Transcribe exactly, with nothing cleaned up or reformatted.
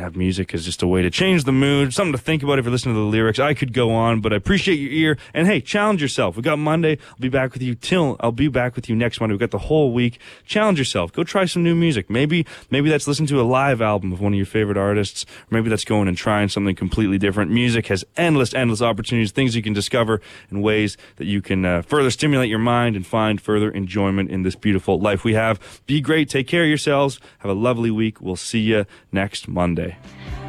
have music as just a way to change the mood, something to think about if you're listening to the lyrics. I could go on, but I appreciate your ear. And hey, challenge yourself. We got Monday. I'll be back with you till I'll be back with you next Monday. We got the whole week. Challenge yourself. Go try some new music. Maybe maybe that's listening to a live album of one of your favorite artists. Or maybe that's going and trying something completely different. Music has endless, endless opportunities, things you can discover in ways that you can uh, further stimulate your mind and find further enjoyment in this beautiful life we have. Be great. Take care of yourselves. Have a lovely week. We'll see you next Monday.